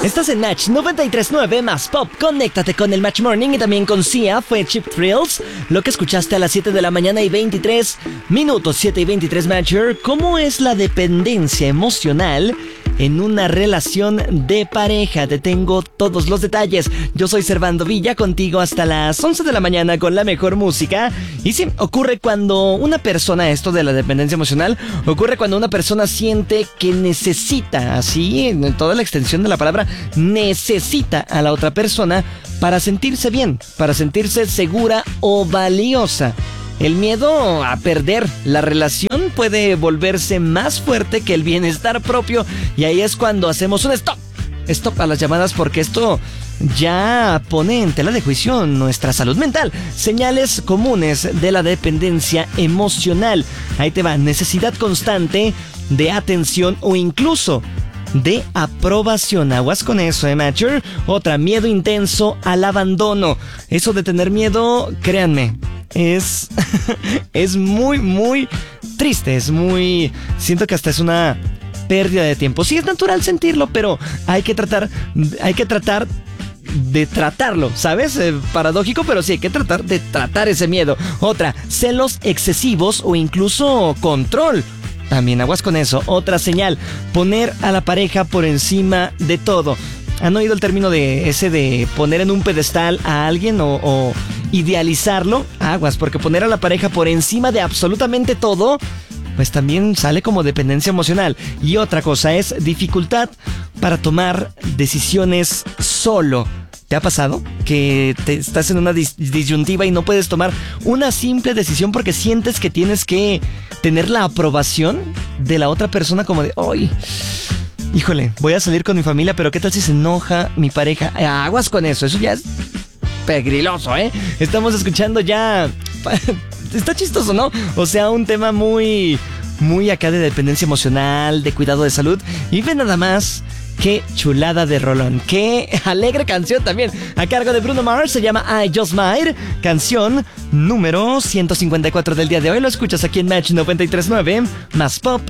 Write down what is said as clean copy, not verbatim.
Estás en Match 93.9 más Pop. Conéctate con el Match Morning y también con Sia. Fue Cheap Thrills. Lo que escuchaste a las 7 de la mañana y 23 minutos. 7 y 23 Matcher. ¿Cómo es la dependencia emocional en una relación de pareja? Te tengo todos los detalles. Yo soy Servando Villa, contigo hasta las 11 de la mañana con la mejor música. Y sí, ocurre cuando una persona, esto de la dependencia emocional, ocurre cuando una persona siente que necesita, así en toda la extensión de la palabra, necesita a la otra persona para sentirse bien, para sentirse segura o valiosa. El miedo a perder la relación puede volverse más fuerte que el bienestar propio, y ahí es cuando hacemos un stop a las llamadas, porque esto ya pone en tela de juicio nuestra salud mental. Señales comunes de la dependencia emocional. Ahí te va: necesidad constante de atención o incluso de aprobación. Aguas con eso, Matcher. Otra, miedo intenso al abandono. Eso de tener miedo, créanme, es muy, muy triste. Es muy... siento que hasta es una pérdida de tiempo. Sí, es natural sentirlo, pero hay que tratar de tratarlo, ¿sabes? Paradójico, pero sí hay que tratar de tratar ese miedo. Otra, celos excesivos o incluso control. También aguas con eso. Otra señal, poner a la pareja por encima de todo. ¿Han oído el término de ese de poner en un pedestal a alguien o idealizarlo? Aguas, porque poner a la pareja por encima de absolutamente todo, pues también sale como dependencia emocional. Y otra cosa es dificultad para tomar decisiones solo. ¿Te ha pasado que estás en una disyuntiva y no puedes tomar una simple decisión porque sientes que tienes que tener la aprobación de la otra persona, como de, ¡ay! Híjole, voy a salir con mi familia, pero ¿qué tal si se enoja mi pareja? Aguas con eso, eso ya es pegriloso, ¿eh? Estamos escuchando ya... Está chistoso, ¿no? O sea, un tema muy acá de dependencia emocional, de cuidado de salud. Y ve nada más... qué chulada de rolón, qué alegre canción también, a cargo de Bruno Mars. Se llama I Just Might, canción número 154 del día de hoy. Lo escuchas aquí en Match 93.9 más Pop.